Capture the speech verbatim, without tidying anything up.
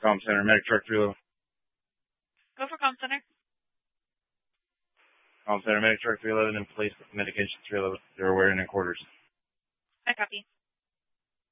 Com Center, Medic Truck three eleven. Go for Com Center. Com Center, Medic Truck three eleven, in place with medication three eleven. They're wearing in quarters. I copy.